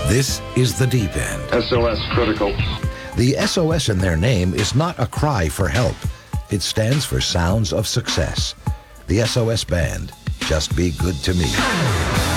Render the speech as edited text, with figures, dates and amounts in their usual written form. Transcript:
This is the deep end. SOS critical. The SOS in their name is not a cry for help. It stands for Sounds of Success. The SOS Band. Just be good to me.